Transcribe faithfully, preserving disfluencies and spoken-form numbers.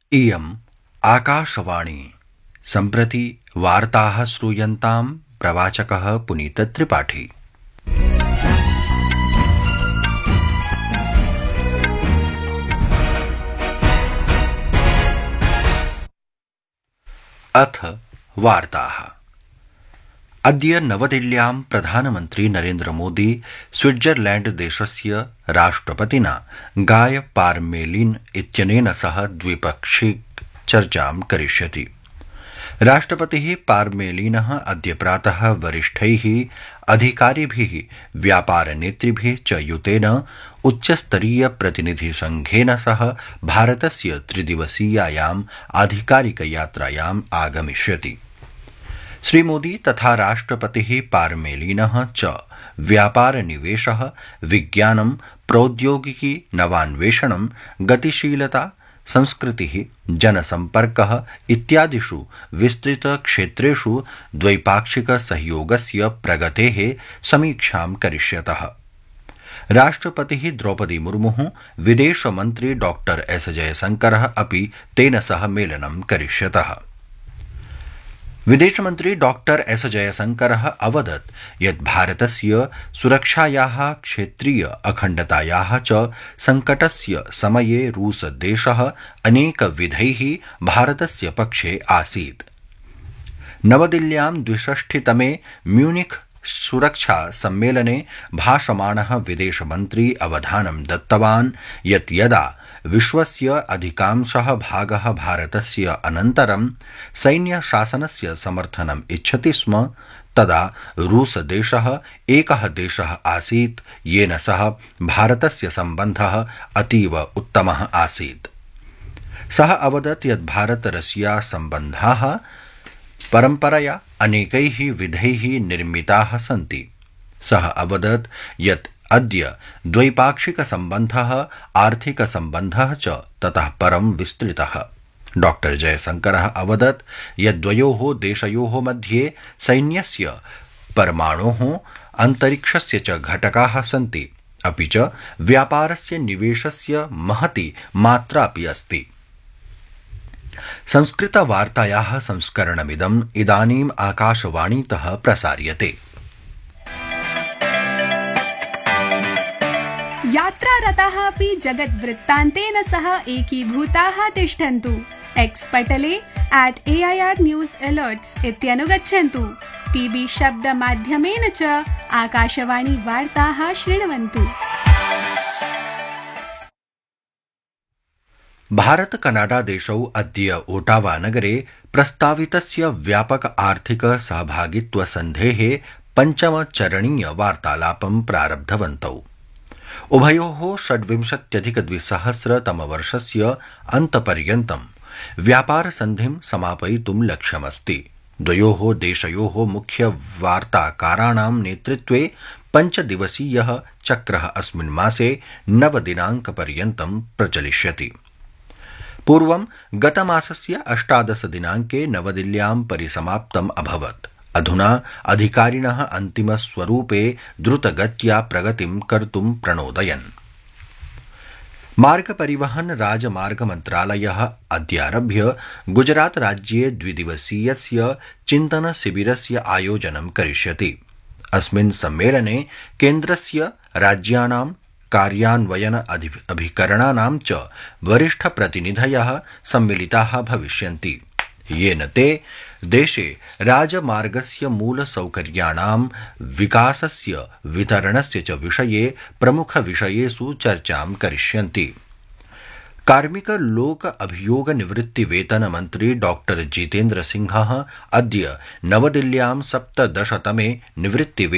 इयम् आकाशवाणी सम्प्रति वार्ताः श्रूयन्तां प्रवाचकः पुनीतत्रिपाठी। अथ वार्ताः। अद्य नवदिल्ल्यां प्रधानमन्त्री नरेन्द्र मोदी स्विट्जरलैण्ड देशस्य राष्ट्रपतिना गाय पार्मेलिन इत्यनेन सह द्विपक्षीय चर्चां करिष्यति। राष्ट्रपतिः पार्मेलिनः अद्य प्रातः वरिष्ठैः अधिकारिभिः व्यापारनेतृभिः च युतेन उच्चस्तरीय प्रतिनिधिसंघेन सह भारतस्य त्रिदिवसीयायाम् आधिकारिकयात्रायाम् आगमिष्यति। श्रीमोदी तथा राष्ट्रपतिः पार्मेलिनः च व्यापारनिवेशः, विज्ञानं, प्रौद्योगिकी, नवान्वेषणं, गतिशीलता, संस्कृतिः, जनसम्पर्कः इत्यादिषु विस्तृतक्षेत्रेषु द्वैपाक्षिकसहयोगस्य प्रगतेः समीक्षां करिष्यतः। राष्ट्रपतिः द्रौपदी मुर्मुः, विदेशमन्त्री डॉक्टर एस जयशंकरः अपि तेन सह मेलनं करिष्यतः। विदेशमन्त्री डॉक्टर एस जयशंकरः अवदत् यत् भारतस्य सुरक्षायाः, क्षेत्रीय अखण्डतायाः च संकटस्य समये रूसदेशः अनेकविधैः भारतस्य पक्षे आसीत्। नवदिल्ल्यां द्विषष्टितमे म्यूनिख सुरक्षा सम्मेलने भाषमाणः विदेशमन्त्री अवधानं दत्तवान् यत् यदा विश्वस्य अधिकांशः भागः भारतस्य अनन्तरं सैन्यशासनस्य समर्थनम् इच्छति स्म, तदा रूसदेशः एकः देशः आसीत् येन सह भारतस्य सम्बन्धः अतीव उत्तमः आसीत्। सः अवदत् यत् भारत-रशिया सम्बन्धाः परम्परया अनेकैः विधैः निर्मिताः सन्ति। सः अवदत् यत् अद्य द्वैपाक्षिकसम्बन्धः, आर्थिकसम्बन्धः च ततः परं विस्तृतः। डॉक्टर जयशंकरः अवदत् यत् द्वयोः देशयोः मध्ये सैन्यस्य, परमाणोः, अन्तरिक्षस्य च घटकाः सन्ति, अपि च व्यापारस्य निवेशस्य महती मात्रापि अस्ति। संस्कृतवार्तायाः संस्करणमिदम् इदानीम् आकाशवाणीतः प्रसार्यते। यात्रारताः अपि जगद्वृत्तान्तेन सह एकीभूताः तिष्ठन्तु। X Patle at A I R news अलर्ट्स् इत्यनुगच्छन्तु। TV शब्दमाध्यमेन च आकाशवाणी वार्ताः शृण्वन्तु। भारत कनाडा देशौ अद्य ओटावा नगरे प्रस्तावितस्य व्यापक आर्थिक सहभागित्व सन्धेः पञ्चमचरणीय वार्तालापं प्रारब्धवन्तौ। उभयोः षड्विंशत्यधिकद्विसहस्रतमवर्षस्य अन्तपर्यन्तं व्यापारसन्धिं समापयितुं लक्ष्यमस्ति। द्वयोः देशयोः मुख्यवार्ताकाराणां नेतृत्वे पञ्चदिवसीयः चक्रः अस्मिन् मासे नवदिनाङ्कपर्यन्तं प्रचलिष्यति। पूर्वं गतमासस्य अष्टादश दिनाङ्के नवदिल्ल्यां परिसमाप्तम् अभवत्। अधुना अधिकारिणः अन्तिमस्वरूपे द्रुतगत्या प्रगतिं कर्तुं प्रणोदयन्। मार्गपरिवहन राजमार्ग मन्त्रालयः अद्यारभ्य गुजरात राज्ये द्विदिवसीयस्य चिन्तन शिबिरस्य आयोजनं करिष्यति। अस्मिन् सम्मेलने केन्द्रस्य, राज्यानां कार्यान्वयन अभिकरणानां च वरिष्ठप्रतिनिधयः सम्मिलिताः भविष्यन्ति, येन ते देशे राजमार्गस्य मूलसौकर्याणां विकासस्य, वितरणस्य च विषये प्रमुखविषयेषु चर्चां करिष्यन्ति। कार्मिक लोक अभियोग निवृत्ति वेतन मन्त्री डॉक्टर जितेन्द्र सिंहः अद्य नवदिल्ल्यां सप्तदशतमे निवृत्ति